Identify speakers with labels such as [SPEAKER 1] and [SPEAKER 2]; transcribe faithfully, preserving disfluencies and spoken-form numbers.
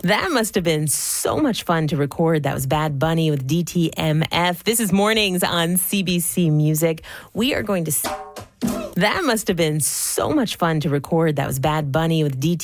[SPEAKER 1] That must have been so much fun to record. That was Bad Bunny with D T M F. This is Mornings on C B C Music. We are going to... That must have been so much fun to record. That was Bad Bunny with D T M F.